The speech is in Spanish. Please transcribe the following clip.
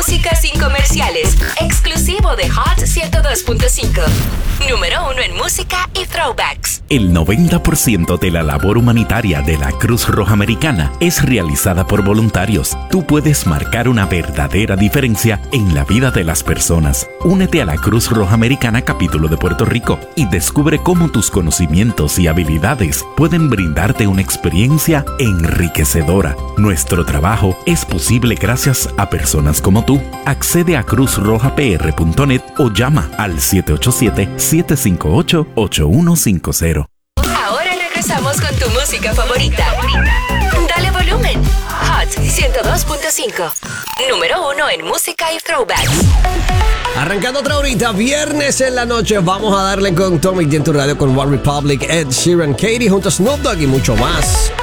música sin comerciales, exclusivo de Hot 102.5. Número 1 en música y throwbacks. El 90% de la labor humanitaria de la Cruz Roja Americana es realizada por voluntarios. Tú puedes marcar una verdadera diferencia en la vida de las personas. Únete a la Cruz Roja Americana Capítulo de Puerto Rico y descubre cómo tus conocimientos y habilidades pueden brindarte una experiencia enriquecedora. Nuestro trabajo es posible gracias a personas como tú. Accede a cruzrojapr.net o llama al 787-758-8150. Ahora regresamos con tu música favorita. Dale volumen. Hot 102.5. Número 1 en música y throwbacks. Arrancando otra horita, viernes en la noche, vamos a darle con Tommy D en tu radio con One Republic, Ed Sheeran, Katie junto a Snoop Dogg y mucho más.